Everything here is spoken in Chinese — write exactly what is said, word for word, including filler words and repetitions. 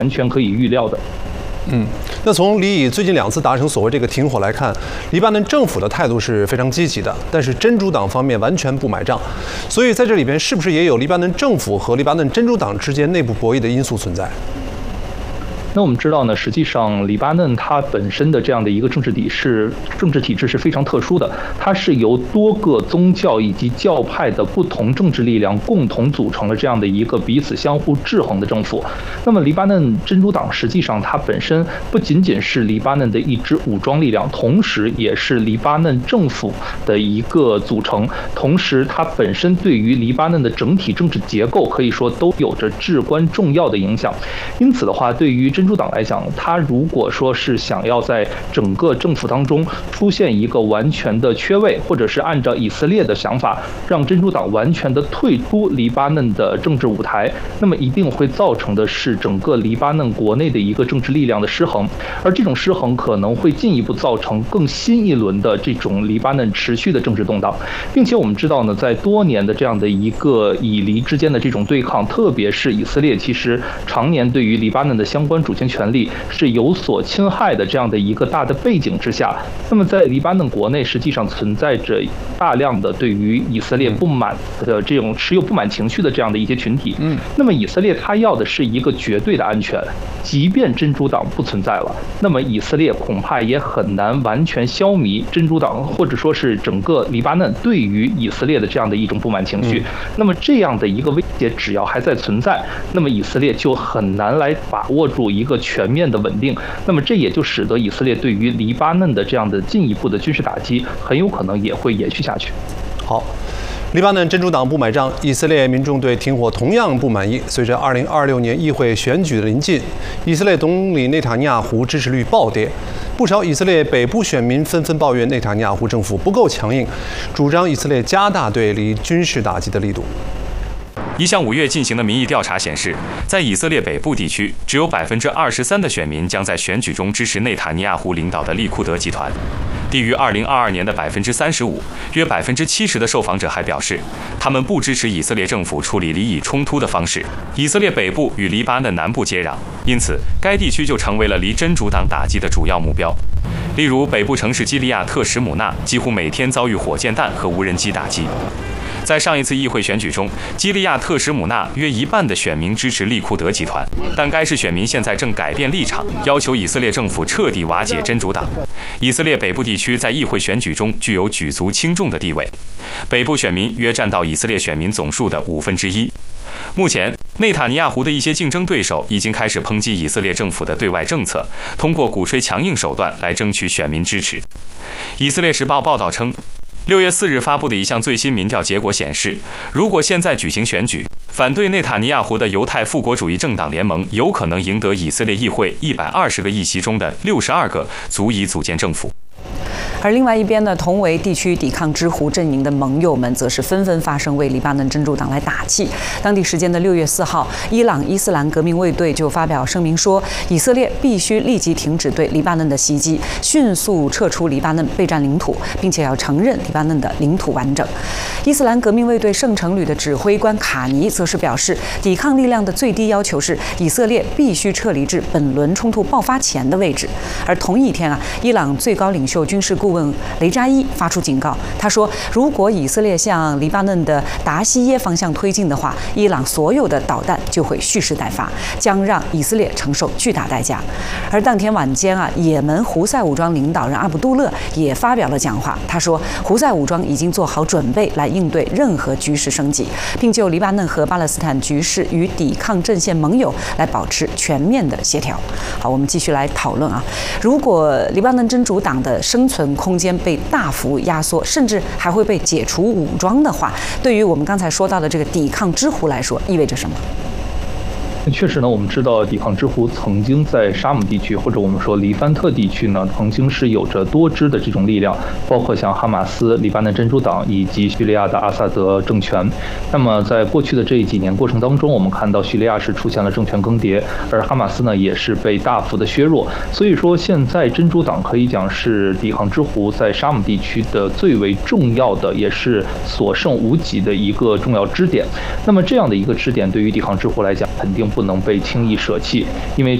完全可以预料的。 嗯，那从黎以最近两次达成所谓这个停火来看，黎巴嫩政府的态度是非常积极的，但是真主党方面完全不买账，所以在这里边是不是也有黎巴嫩政府和黎巴嫩真主党之间内部博弈的因素存在？ 那我们知道呢，实际上黎巴嫩它本身的这样的一个政治体是政治体制是非常特殊的，它是由多个宗教以及教派的不同政治力量共同组成了这样的一个彼此相互制衡的政府。那么黎巴嫩真主党实际上它本身不仅仅是黎巴嫩的一支武装力量，同时也是黎巴嫩政府的一个组成，同时它本身对于黎巴嫩的整体政治结构可以说都有着至关重要的影响。因此的话，对于真主党来讲，他如果说是想要在整个政府当中出现一个完全的缺位，或者是按照以色列的想法让真主党完全的退出黎巴嫩的政治舞台，那么一定会造成的是整个黎巴嫩国内的一个政治力量的失衡，而这种失衡可能会进一步造成更新一轮的这种黎巴嫩持续的政治动荡。并且我们知道呢，在多年的这样的一个以黎之间的这种对抗，特别是以色列其实常年对于黎巴嫩的相关主权权利是有所侵害的这样的一个大的背景之下，那么在黎巴嫩国内实际上存在着大量的对于以色列不满的这种持有不满情绪的这样的一些群体。嗯，那么以色列他要的是一个绝对的安全，即便真主党不存在了，那么以色列恐怕也很难完全消弭真主党或者说是整个黎巴嫩对于以色列的这样的一种不满情绪。那么这样的一个威胁只要还在存在，那么以色列就很难来把握住一个全面的稳定，那么这也就使得以色列对于黎巴嫩的这样的进一步的军事打击很有可能也会延续下去。 好，黎巴嫩真主党不买账，以色列民众对停火同样不满意。随着二零二六年议会选举的临近，以色列总理内塔尼亚胡支持率暴跌，不少以色列北部选民纷纷抱怨内塔尼亚胡政府不够强硬，主张以色列加大对黎军事打击的力度。 一项五月进行的民意调查显示，在以色列北部地区，只有百分之二十三的选民将在选举中支持内塔尼亚胡领导的利库德集团，低于二零二二年的百分之三十五。约百分之七十的受访者还表示，他们不支持以色列政府处理黎以冲突的方式。以色列北部与黎巴嫩南部接壤，因此该地区就成为了黎真主党打击的主要目标。例如，北部城市基利亚特什姆纳几乎每天遭遇火箭弹和无人机打击。在上一次议会选举中，基利亚特什姆纳约一半的选民支持利库德集团，但该市选民现在正改变立场，要求以色列政府彻底瓦解真主党。以色列北部地区在议会选举中具有举足轻重的地位，北部选民约占到以色列选民总数的五分之一。目前，内塔尼亚胡的一些竞争对手已经开始抨击以色列政府的对外政策，通过鼓吹强硬手段来争取选民支持。以色列时报报道称，六月四日发布的一项最新民调结果显示，如果现在举行选举，反对内塔尼亚胡的犹太复国主义政党联盟有可能赢得以色列议会一百二十个议席中的六十二个，足以组建政府。 而另外一边呢，同为地区抵抗之胡阵营的盟友们，则是纷纷发声为黎巴嫩真主党来打气。当地时间的六月四号，伊朗伊斯兰革命卫队就发表声明说，以色列必须立即停止对黎巴嫩的袭击，迅速撤出黎巴嫩被占领土，并且要承认黎巴嫩的领土完整。伊斯兰革命卫队圣城旅的指挥官卡尼则是表示，抵抗力量的最低要求是以色列必须撤离至本轮冲突爆发前的位置。而同一天啊，伊朗最高领袖军事顾问雷扎伊发出警告，他说，如果以色列向黎巴嫩的达西耶方向推进的话，伊朗所有的导弹就会蓄势待发，将让以色列承受巨大代价。而当天晚间啊，也门胡塞武装领导人阿卜杜勒也发表了讲话，他说，胡塞武装已经做好准备来应对任何局势升级，并就黎巴嫩和巴勒斯坦局势与抵抗阵线盟友来保持全面的协调。好，我们继续来讨论啊，如果黎巴嫩真主党的生存空间被大幅压缩，甚至还会被解除武装的话，对于我们刚才说到的这个抵抗之胡来说，意味着什么？ 确实呢，我们知道抵抗之胡曾经在沙姆地区或者我们说黎凡特地区呢，曾经是有着多支的这种力量，包括像哈马斯、黎巴嫩真主党以及叙利亚的阿萨德政权。那么在过去的这几年过程当中，我们看到叙利亚是出现了政权更迭，而哈马斯呢也是被大幅的削弱。所以说，现在真主党可以讲是抵抗之胡在沙姆地区的最为重要的，也是所剩无几的一个重要支点。那么这样的一个支点，对于抵抗之胡来讲，肯定不能被轻易舍弃，因为